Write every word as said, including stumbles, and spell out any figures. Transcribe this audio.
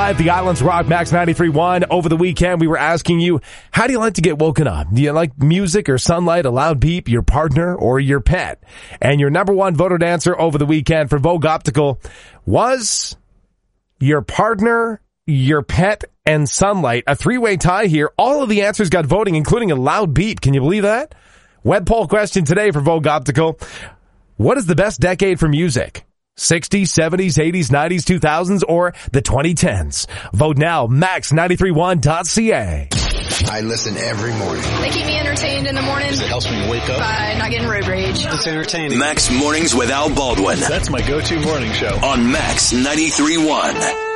live, the Islands Rock Max ninety-three point one. Over the weekend, we were asking you, how do you like to get woken up? Do you like music or sunlight, a loud beep, your partner, or your pet? And your number one voted answer over the weekend for Vogue Optical was your partner, your pet, and sunlight. A three-way tie here. All of the answers got voting, including a loud beep. Can you believe that? Web poll question today for Vogue Optical. What is the best decade for music? sixties, seventies, eighties, nineties, two thousands, or the twenty tens? Vote now, max nine three one dot c a. I listen every morning. They keep me entertained in the morning. It helps me wake up. By not getting road rage. It's entertaining. Max Mornings with Al Baldwin. That's my go-to morning show. On Max ninety-three point one.